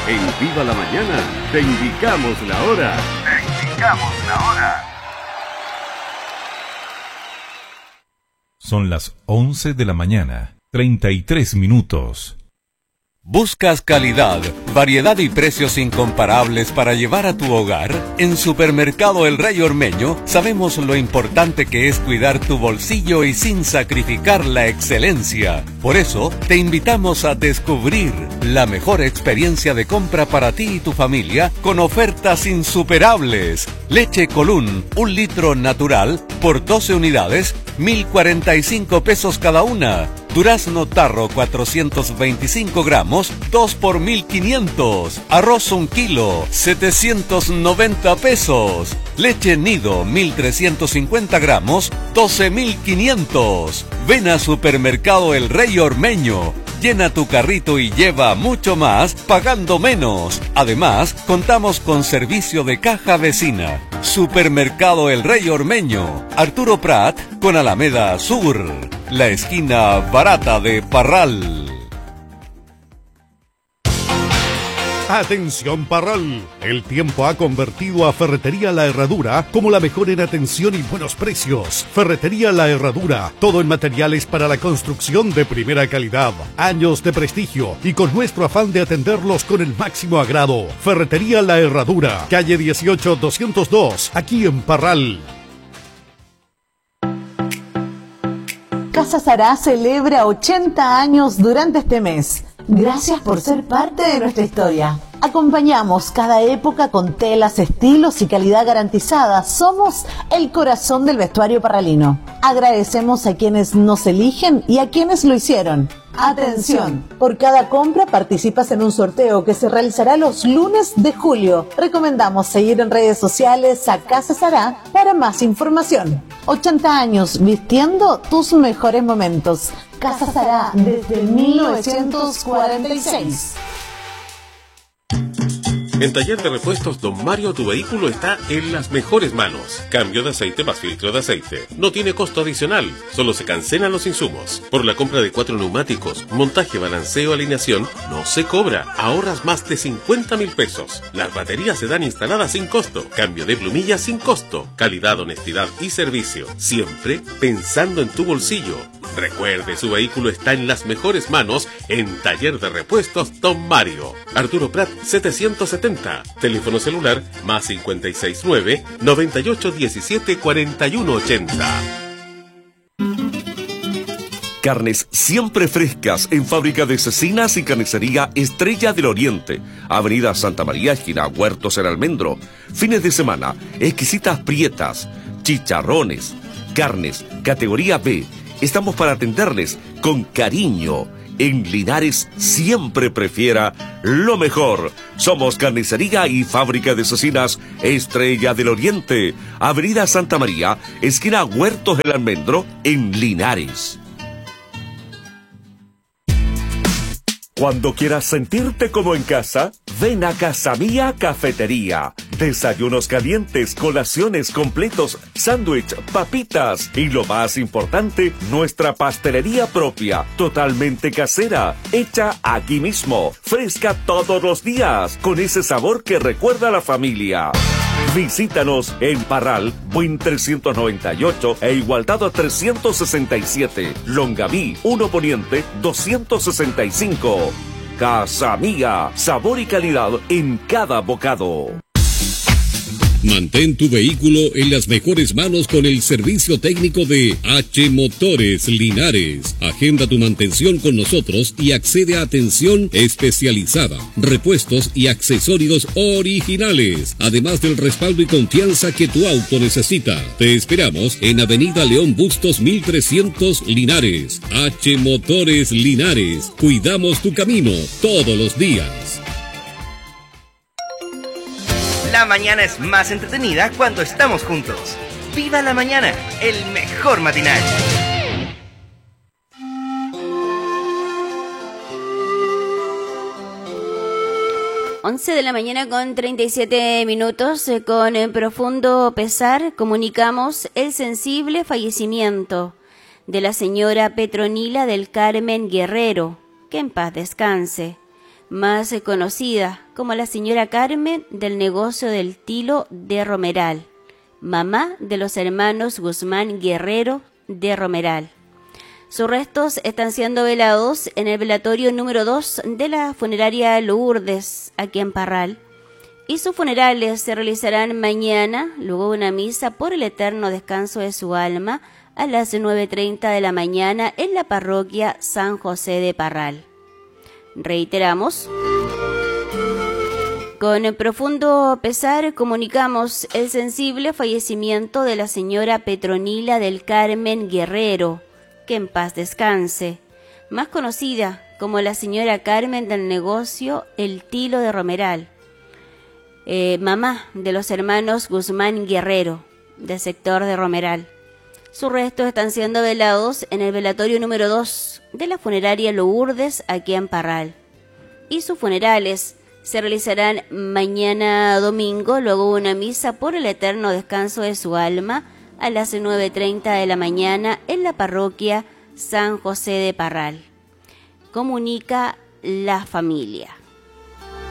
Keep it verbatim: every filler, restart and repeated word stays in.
En Viva la Mañana te indicamos la hora. Te indicamos la hora. Son las once de la mañana, treinta y tres minutos. ¿Buscas calidad, variedad y precios incomparables para llevar a tu hogar? En Supermercado El Rey Ormeño sabemos lo importante que es cuidar tu bolsillo y sin sacrificar la excelencia. Por eso, te invitamos a descubrir la mejor experiencia de compra para ti y tu familia con ofertas insuperables. Leche Colún, un litro natural por doce unidades, mil cuarenta y cinco pesos cada una. Durazno Tarro cuatrocientos veinticinco gramos, dos por mil quinientos. Arroz un kilo, setecientos noventa pesos. Leche Nido mil trescientos cincuenta gramos, doce mil quinientos. Ven a Supermercado El Rey Ormeño. Llena tu carrito y lleva mucho más pagando menos. Además, contamos con servicio de caja vecina. Supermercado El Rey Ormeño, Arturo Prat con Alameda Sur, la esquina barata de Parral. Atención Parral, el tiempo ha convertido a Ferretería La Herradura como la mejor en atención y buenos precios. Ferretería La Herradura, todo en materiales para la construcción de primera calidad, años de prestigio y con nuestro afán de atenderlos con el máximo agrado. Ferretería La Herradura, calle dieciocho doscientos dos, aquí en Parral. Casa Sará celebra ochenta años durante este mes. Gracias por ser parte de nuestra historia. Acompañamos cada época con telas, estilos y calidad garantizada. Somos el corazón del vestuario parralino. Agradecemos a quienes nos eligen y a quienes lo hicieron. Atención, por cada compra participas en un sorteo que se realizará los lunes de julio. Recomendamos seguir en redes sociales a Casa Sará para más información. ochenta años vistiendo tus mejores momentos. Casa Sará desde mil novecientos cuarenta y seis. En Taller de Repuestos Don Mario, tu vehículo está en las mejores manos. Cambio de aceite más filtro de aceite. No tiene costo adicional, solo se cancelan los insumos. Por la compra de cuatro neumáticos, montaje, balanceo, alineación, no se cobra. Ahorras más de cincuenta mil pesos. Las baterías se dan instaladas sin costo. Cambio de plumillas sin costo. Calidad, honestidad y servicio. Siempre pensando en tu bolsillo. Recuerde, su vehículo está en las mejores manos en Taller de Repuestos Don Mario. Arturo Prat setecientos setenta. Teléfono celular más cincuenta y seis nueve, noventa y ocho diecisiete, cuarenta y uno ochenta. Carnes siempre frescas en Fábrica de Cecinas y Carnicería Estrella del Oriente. Avenida Santa María, esquina Huertos en Almendro. Fines de semana, exquisitas prietas, chicharrones, carnes, categoría B. Estamos para atenderles con cariño. En Linares siempre prefiera lo mejor. Somos Carnicería y Fábrica de Cecinas Estrella del Oriente. Avenida Santa María, esquina Huertos del Almendro, en Linares. Cuando quieras sentirte como en casa, ven a Casa Mía Cafetería. Desayunos calientes, colaciones completos, sándwich, papitas y lo más importante, nuestra pastelería propia, totalmente casera, hecha aquí mismo, fresca todos los días, con ese sabor que recuerda a la familia. Visítanos en Parral, Buin trescientos noventa y ocho e Igualdad trescientos sesenta y siete, Longaví, uno Poniente doscientos sesenta y cinco. Casa Mía, sabor y calidad en cada bocado. Mantén tu vehículo en las mejores manos con el servicio técnico de H Motores Linares. Agenda tu mantención con nosotros y accede a atención especializada, repuestos y accesorios originales, además del respaldo y confianza que tu auto necesita. Te esperamos en Avenida León Bustos mil trescientos Linares. H Motores Linares. Cuidamos tu camino todos los días. La mañana es más entretenida cuando estamos juntos. ¡Viva la mañana! El mejor matinal. once de la mañana con treinta y siete minutos. Con profundo pesar comunicamos el sensible fallecimiento de la señora Petronila del Carmen Guerrero. Que en paz descanse. más conocida como la señora Carmen del negocio del Tilo de Romeral, mamá de los hermanos Guzmán Guerrero de Romeral. Sus restos están siendo velados en el velatorio número dos de la funeraria Lourdes, aquí en Parral, y sus funerales se realizarán mañana, luego de una misa por el eterno descanso de su alma, a las nueve treinta de la mañana en la parroquia San José de Parral. Reiteramos. Con profundo pesar comunicamos el sensible fallecimiento de la señora Petronila del Carmen Guerrero, que en paz descanse, más conocida como la señora Carmen del negocio El Tilo de Romeral, eh, mamá de los hermanos Guzmán Guerrero, del sector de Romeral. Sus restos están siendo velados en el velatorio número dos de la funeraria Lourdes, aquí en Parral, y sus funerales se realizarán mañana domingo, luego una misa por el eterno descanso de su alma, a las nueve treinta de la mañana en la parroquia San José de Parral. Comunica la familia.